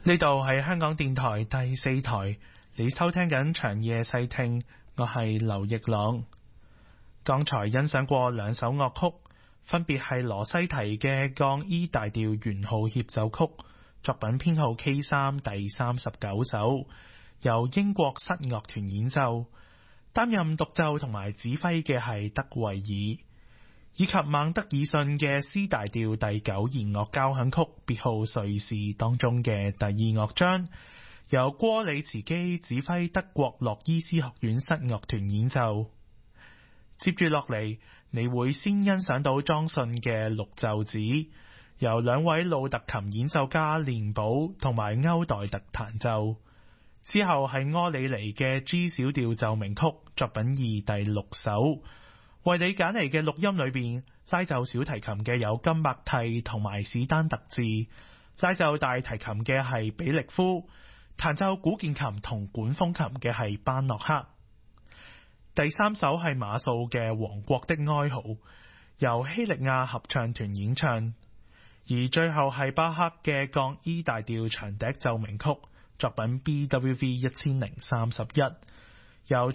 呢度係香港電台第4台，你收聽緊長夜細聽，我係劉奕朗。剛才欣賞過兩首樂曲，分別係羅西提嘅降 E 大調圓號協奏曲，作品編號 K3 第39首，由英國室樂團演奏，擔任獨奏同埋指揮嘅係德維爾。以及孟德爾遜嘅 C 大調第9弦樂交響曲別號瑞士當中嘅第2樂章，由戈里茨基指揮德國洛伊斯學院室樂團演奏。接住落嚟，你會先欣賞到莊遜嘅綠袖子，由兩位老特琴演奏家連寶同埋歐代特彈奏。之後係柯里尼嘅 G 小調奏鳴曲作品2第6首。為你揀嚟嘅錄音裏邊，拉奏小提琴嘅有金伯蒂同埋史丹特治，拉奏大提琴嘅係比力夫，彈奏古鍵琴同管風琴嘅係班諾克。第3首係馬素嘅《王國的哀號》，由希力亞合唱團演唱。而最後係巴赫嘅降 E 大調長笛奏鳴曲，作品 BWV 1031，由